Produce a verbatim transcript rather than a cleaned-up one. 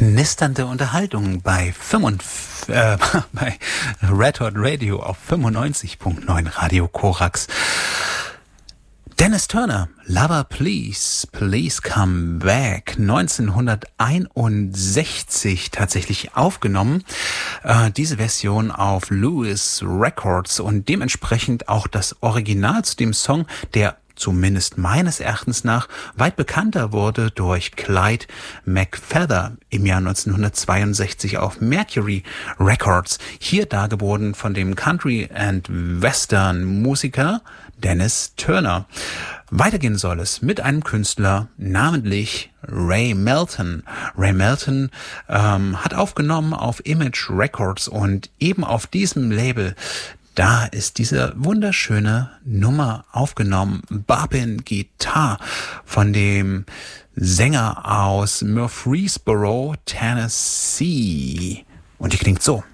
knisternde Unterhaltung bei, fünfundf- äh, bei Red Hot Radio auf fünfundneunzig Komma neun Radio Korax. Dennis Turner, Lover Please, Please Come Back, neunzehnhunderteinundsechzig tatsächlich aufgenommen. Äh, diese Version auf Lewis Records und dementsprechend auch das Original zu dem Song, der zumindest meines Erachtens nach weit bekannter wurde durch Clyde McPhatter im Jahr neunzehnhundertzweiundsechzig auf Mercury Records. Hier dargeboten von dem Country- and Western-Musiker Dennis Turner. Weitergehen soll es mit einem Künstler, namentlich Ray Melton. Ray Melton ähm, hat aufgenommen auf Image Records und eben auf diesem Label, da ist diese wunderschöne Nummer aufgenommen, Bobbin Guitar, von dem Sänger aus Murfreesboro, Tennessee. Und die klingt so.